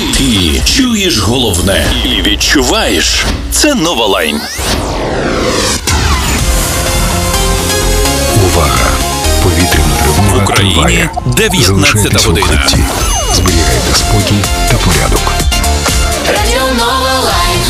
Ти чуєш головне і відчуваєш. Це Новолайн. Увага! Повітряна тривога В Україні 19 година. Зберігайте спокій та порядок. Радіо Новолайн.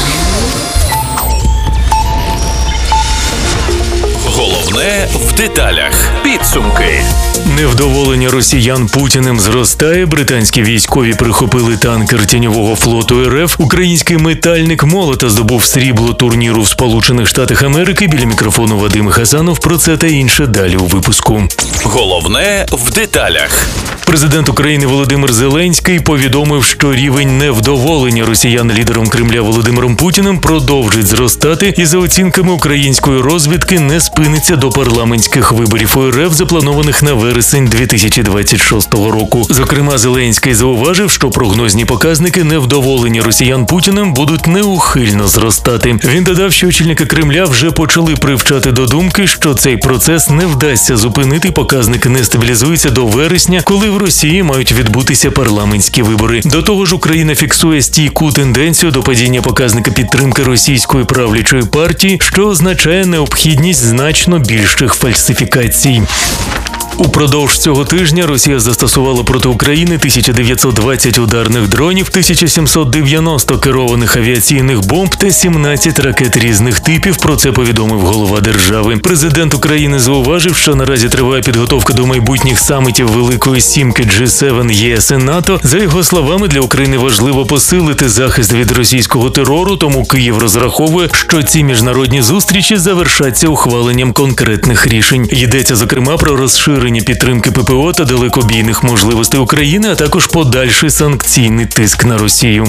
Головне в деталях. Підсумки. Невдоволення росіян Путіним зростає. Британські військові прихопили танкер тіньового флоту РФ. Український метальник молота здобув срібло турніру в Сполучених Штатах Америки. Біля мікрофону Вадим Хасанов. Про це та інше далі у випуску. Головне в деталях. Президент України Володимир Зеленський повідомив, що рівень невдоволення росіян лідером Кремля Володимиром Путіним продовжить зростати і, за оцінками української розвідки, не спиниться до парламентських виборів РФ, запланованих на вересень 2026 року. Зокрема, Зеленський зауважив, що прогнозні показники невдоволення росіян Путіним будуть неухильно зростати. Він додав, що очільники Кремля вже почали привчати до думки, що цей процес не вдасться зупинити, показники не стабілізуються до вересня, коли в Росії мають відбутися парламентські вибори. До того ж, Україна фіксує стійку тенденцію до падіння показника підтримки російської правлячої партії, що означає необхідність значно більших фальсифікацій. Упродовж цього тижня Росія застосувала проти України 1920 ударних дронів, 1790 керованих авіаційних бомб та 17 ракет різних типів. Про це повідомив голова держави. Президент України зауважив, що наразі триває підготовка до майбутніх самітів Великої Сімки G7, ЄС і НАТО. За його словами, для України важливо посилити захист від російського терору, тому Київ розраховує, що ці міжнародні зустрічі завершаться ухваленням конкретних рішень. Йдеться, зокрема, про розширення підтримки ППО та далекобійних можливостей України, а також подальший санкційний тиск на Росію.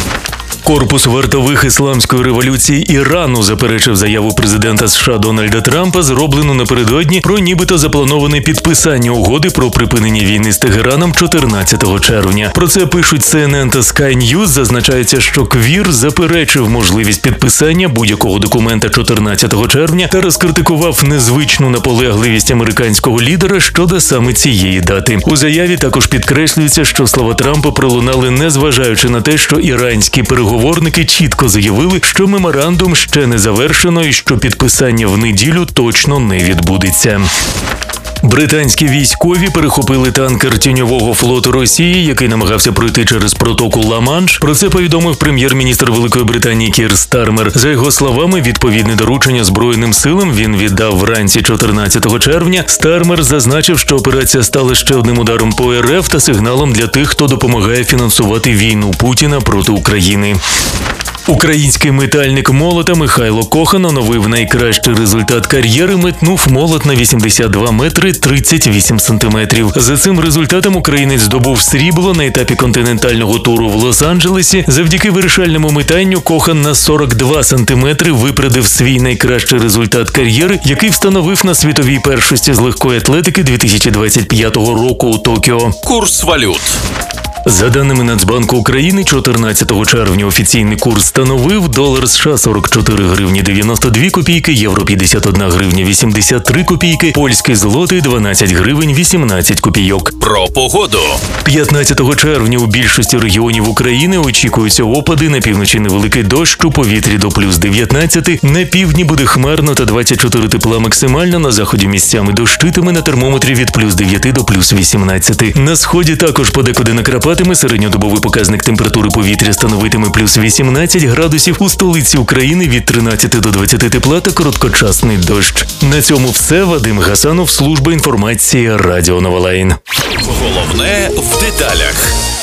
Корпус вартових ісламської революції Ірану заперечив заяву президента США Дональда Трампа, зроблену напередодні, про нібито заплановане підписання угоди про припинення війни з Тегераном 14 червня. Про це пишуть CNN та Sky News. Зазначається, що КВІР заперечив можливість підписання будь-якого документа 14 червня та розкритикував незвичну наполегливість американського лідера щодо саме цієї дати. У заяві також підкреслюється, що слова Трампа пролунали, незважаючи на те, що іранські переговорники чітко заявили, що меморандум ще не завершено і що підписання в неділю точно не відбудеться. Британські військові перехопили танкер тіньового флоту Росії, який намагався пройти через протоку Ла-Манш. Про це повідомив прем'єр-міністр Великої Британії Кір Стармер. За його словами, відповідне доручення Збройним силам він віддав вранці 14 червня. Стармер зазначив, що операція стала ще одним ударом по РФ та сигналом для тих, хто допомагає фінансувати війну Путіна проти України. Український метальник молота Михайло Кохан оновив найкращий результат кар'єри, метнув молот на 82 метри 38 сантиметрів. За цим результатом українець здобув срібло на етапі континентального туру в Лос-Анджелесі. Завдяки вирішальному метанню Кохан на 42 сантиметри випередив свій найкращий результат кар'єри, який встановив на світовій першості з легкої атлетики 2025 року у Токіо. Курс валют. За даними Нацбанку України, 14 червня офіційний курс становив долар США 44 гривні 92 копійки, євро 51 гривня 83 копійки, польський злотий 12 гривень 18 копійок. Про погоду. 15 червня у більшості регіонів України очікуються опади, на півночі невеликий дощ, у повітрі до плюс 19, на півдні буде хмарно та 24 тепла максимально, на заході місцями дощитиме, на термометрі від плюс 9 до плюс 18. На сході також подекуди накрапатиме, середньодобовий показник температури повітря становитиме плюс 18 градусів, у столиці України від 13 до 20 тепла та короткочасний дощ. На цьому все. Вадим Хасанов, служба інформації Радіо Новолайн. Головне в деталях.